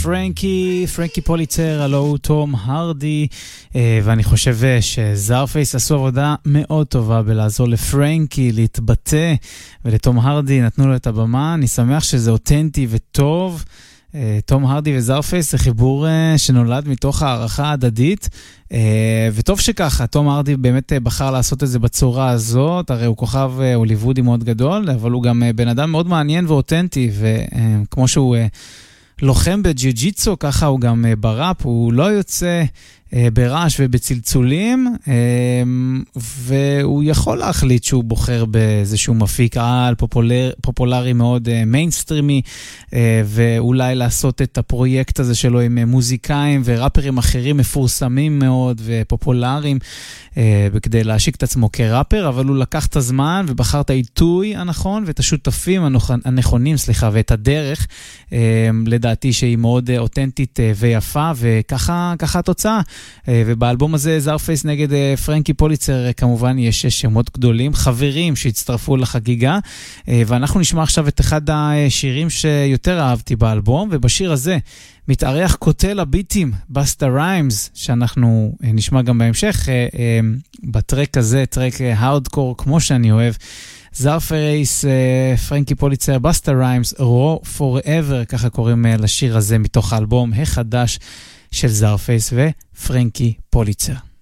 פרנקי פוליצר, הלו הוא תום הרדי, ואני חושב שזארפייס עשו עבודה מאוד טובה בלעזור לפרנקי להתבטא, ולתום הרדי נתנו לו את הבמה. אני שמח שזה אותנטי וטוב. תום הרדי וזארפייס זה חיבור שנולד מתוך הערכה הדדית, וטוב שככה, תום הרדי באמת בחר לעשות את זה בצורה הזאת. הרי הוא כוכב הוליוודי מאוד גדול, אבל הוא גם בן אדם מאוד מעניין ואותנטי, וכמו שהוא לוחם בג'יוג'יצו, ככה הוא גם בראפ, הוא לא יוצא ברעש ובצלצולים, והוא יכול להחליט שהוא בוחר באיזשהו מפיק על פופולרי מאוד מיינסטרימי, ואולי לעשות את הפרויקט הזה שלו עם מוזיקאים וראפרים אחרים מפורסמים מאוד ופופולריים, בכדי להשיק את עצמו כראפר, אבל הוא לקח את הזמן ובחר את העיתוי הנכון ואת השותפים הנכונים, ואת הדרך, לדעתי שהיא מאוד אותנטית ויפה, וככה התוצאה. ובאלבום הזה זארפייס נגד פרנקי פוליצר כמובן יש שמות גדולים, חברים שהצטרפו לחגיגה, ואנחנו נשמע עכשיו את אחד השירים שיותר אהבתי באלבום, ובשיר הזה מתארח קוטל הביטים, בסטה ריימס, שאנחנו נשמע גם בהמשך, בטרק הזה, טרק הארדקור כמו שאני אוהב. זארפייס, פרנקי פוליצר, בסטה ריימס, רו פוראבר, ככה קוראים לשיר הזה מתוך האלבום החדש של זארפייס ופרנקי פוליצר.